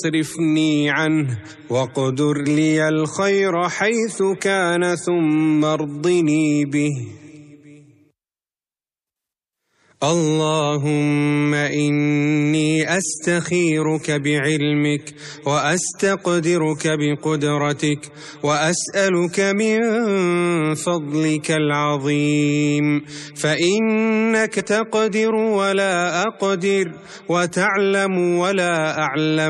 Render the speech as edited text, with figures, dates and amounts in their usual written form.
اصرفني عنه واقدر لي الخير حيث كان ثم ارضني به. اللهم إني أستخيرك بعلمك وأستقدرك بقدرتك وأسألك من فضلك العظيم، فإنك تقدر ولا أقدر وتعلم ولا أعلم